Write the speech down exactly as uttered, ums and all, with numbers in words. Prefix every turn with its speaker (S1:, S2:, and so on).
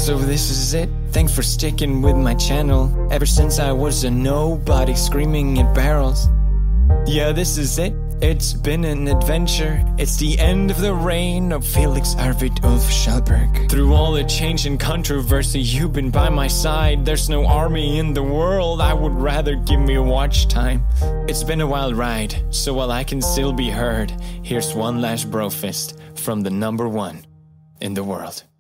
S1: So this is it. Thanks for sticking with my channel. Ever since I was a nobody screaming at barrels. Yeah, this is it. It's been an adventure. It's the end of the reign of Felix Arvid Ulf Schallberg. Through all the change and controversy, you've been by my side. There's no army in the world. I would rather give me watch time. It's been a wild ride, so while I can still be heard, here's one last bro fist from the number one in the world.